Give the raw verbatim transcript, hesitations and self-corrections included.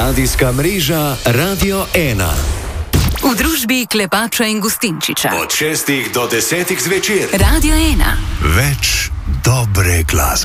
Radijska mreža Radio ena. V družbi Klepača in Gustinčiča. Od šestih do desetih zvečer. Radio ena. Več dobre glasbe.